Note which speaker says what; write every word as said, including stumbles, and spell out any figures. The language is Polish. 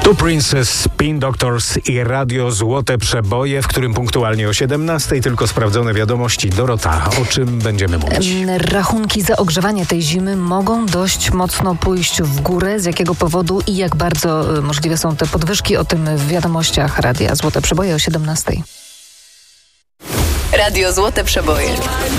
Speaker 1: Tu Princess, Spin Doctors i Radio Złote Przeboje, w którym punktualnie o siedemnastej tylko sprawdzone wiadomości. Dorota, o czym będziemy mówić?
Speaker 2: Rachunki za ogrzewanie tej zimy mogą dość mocno pójść w górę. Z jakiego powodu i jak bardzo możliwe są te podwyżki? O tym w wiadomościach Radia Złote Przeboje o siedemnastej.
Speaker 3: Radio Złote Przeboje.